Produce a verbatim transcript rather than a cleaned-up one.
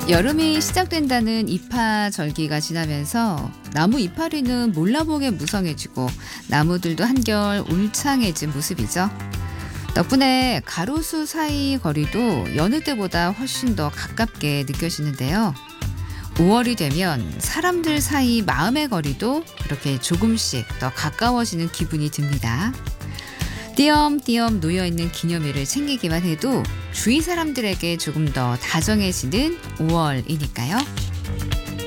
여름이 시작된다는 이파절기가 지나면서 나무 이파리는 몰라보게 무성해지고 나무들도 한결 울창해진 모습이죠. 덕분에 가로수 사이 거리도 여느 때보다 훨씬 더 가깝게 느껴지는데요. 오월이 되면 사람들 사이 마음의 거리도 이렇게 조금씩 더 가까워지는 기분이 듭니다. 띄엄띄엄 놓여있는 기념일을 챙기기만 해도 주위 사람들에게 조금 더 다정해지는 오월이니까요.